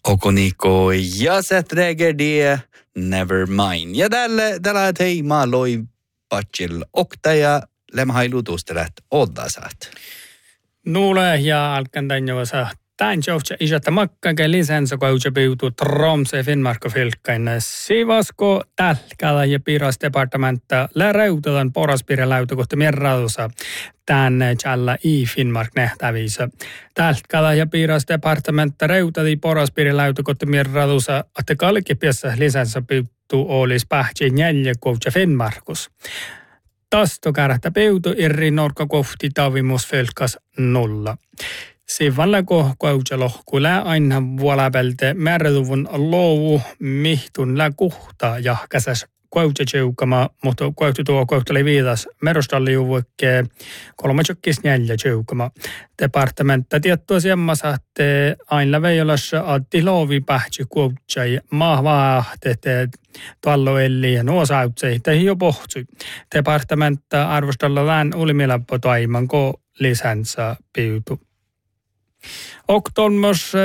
Okoniko ja se tragedie never mind. Ja tällä teemaa loi patsil oktaja lemhailutustelet oddasat. Nuule ja alkan tänjossa tämän johtaa isältä makkaankin lisänsä, kun uutse piutuu Tromsø Finnmark filkkain. Sivasko tälkällä ja piirasdepartementa läräytetään poraspiiriläytä kohta mierrausa tämän tjällä i Finnmark nähtävissä. Tälkällä ja piirasdepartementa räytäti poraspiiriläytä kohta mierrausa, että kalkipiassa lisänsä piutuu olisi pähtsi 4 kohta Finnmarkus. Tasto kärähtä piutu irri norka kohti tavimus filkas 0. Sivalla kohkaujalohkulla aina vuolapelte määrätuvun lovu mihtun kuhta ja käsäs koutjajeukama, mutta kohtali viitas merostalliuvukke 34 jeukama. Departementa tietoa siemmassa, että aina veijolassa atti lovi pähtsi koutjai maahvaahtete talloelli ja nuosautsei tehi jo pohtsui. Departementa arvostalla lään ulimilappo taiman ko lisänsä piutu. Okton myös